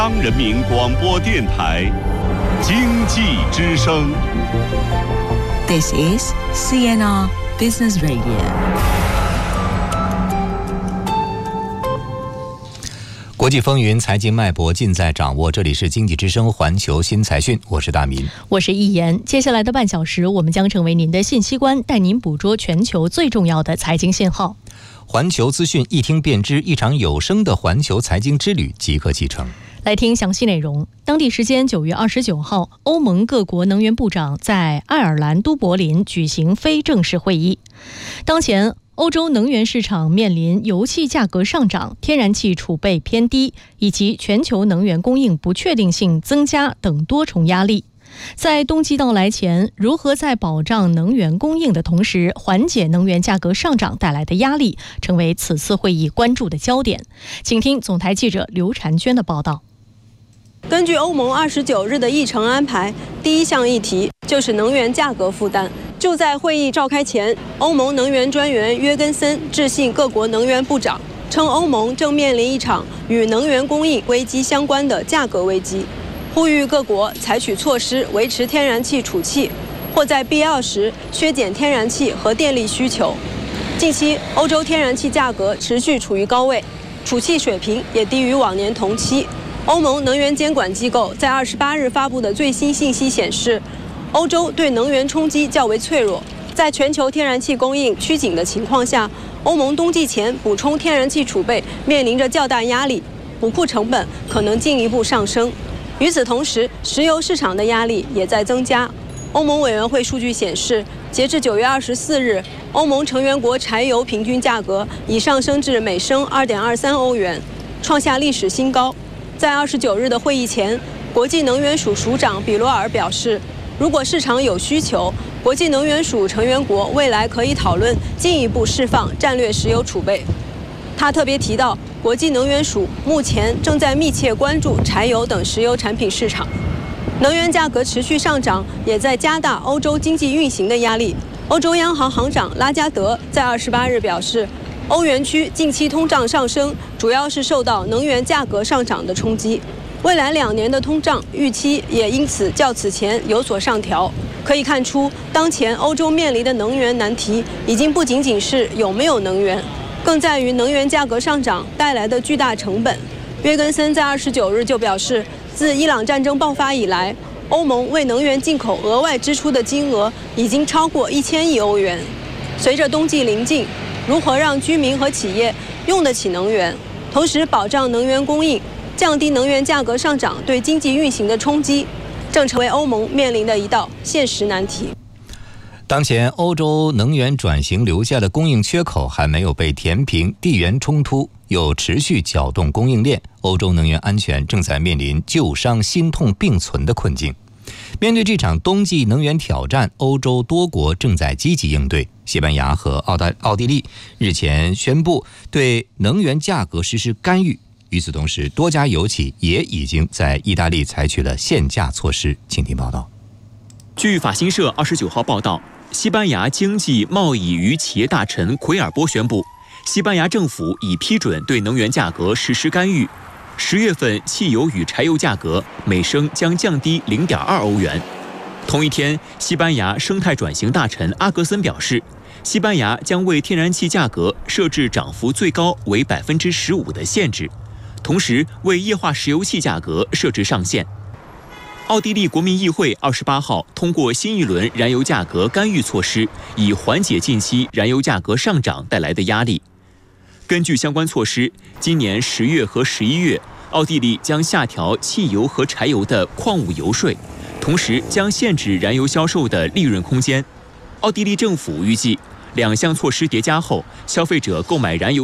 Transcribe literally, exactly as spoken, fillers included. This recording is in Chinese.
央人民广播电台经济之声。 This is C N R Business Radio。 国际风云，财经脉搏尽在掌握。这里是经济之声环球新财讯，我是大民， 我是易言。接下来的半小时，我们将成为您的信息官，带您捕捉全球最重要的财经信号。 环球资讯一听便知，一场有声的环球财经之旅即刻启程。 来听详细内容。当地时间九月二十九号，欧盟各国能源部长在爱尔兰都柏林举行非正式会议。当前，欧洲能源市场面临油气价格上涨、天然气储备偏低以及全球能源供应不确定性增加等多重压力。在冬季到来前，如何在保障能源供应的同时缓解能源价格上涨带来的压力，成为此次会议关注的焦点。请听总台记者刘婵娟的报道。 根据欧盟二十九日的议程安排，第一项议题就是能源价格负担。就在会议召开前，欧盟能源专员约根森致信各国能源部长，称欧盟正面临一场与能源供应危机相关的价格危机，呼吁各国采取措施维持天然气储气，或在必要时削减天然气和电力需求。近期，欧洲天然气价格持续处于高位，储气水平也低于往年同期。欧盟能源监管机构在二十八日发布的最新信息显示，欧洲对能源冲击较为脆弱。在全球天然气供应趋紧的情况下，欧盟冬季前补充天然气储备面临着较大压力，补库成本可能进一步上升。与此同时，石油市场的压力也在增加。欧盟委员会数据显示，截至九月二十四日，欧盟成员国柴油平均价格已上升至每升二点二三欧元，创下历史新高。在二十九日的会议前，国际能源署署长比罗尔表示，如果市场有需求，国际能源署成员国未来可以讨论进一步释放战略石油储备。他特别提到，国际能源署目前正在密切关注柴油等石油产品市场。能源价格持续上涨，也在加大欧洲经济运行的压力。欧洲央行行长拉加德在二十八日表示，欧元区近期通胀上升，主要是受到能源价格上涨的冲击。未来两年的通胀预期也因此较此前有所上调。可以看出，当前欧洲面临的能源难题已经不仅仅是有没有能源，更在于能源价格上涨带来的巨大成本。约根森在二十九日就表示，自伊朗战争爆发以来，欧盟为能源进口额外支出的金额已经超过一千亿欧元。随着冬季临近，如何让居民和企业用得起能源，同时保障能源供应，降低能源价格上涨对经济运行的冲击，正成为欧盟面临的一道现实难题。 当前，欧洲能源转型留下的供应缺口还没有被填平，地缘冲突又持续搅动供应链，欧洲能源安全正在面临旧伤新痛并存的困境。面对这场冬季能源挑战，欧洲多国正在积极应对。西班牙和澳大奥地利日前宣布对能源价格实施干预，与此同时，多家油企也已经在意大利采取了限价措施。请听报道。 据法新社二十九号报道，西班牙经济贸易与企业大臣奎尔波宣布，西班牙政府已批准对能源价格实施干预。十月份汽油与柴油价格每升将降低 零点二欧元。同一天，西班牙生态转型大臣阿格森表示，西班牙将为天然气价格设置涨幅最高为 百分之十五 的限制，同时为液化石油气价格设置上限。奥地利国民议会二十八号通过新一轮燃油价格干预措施，以缓解近期燃油价格上涨带来的压力。根据相关措施，今年十月和十一月，奥地利将下调汽油和柴油的矿物油税，同时将限制燃油销售的利润空间。奥地利政府预计，两项措施叠加后，消费者购买燃油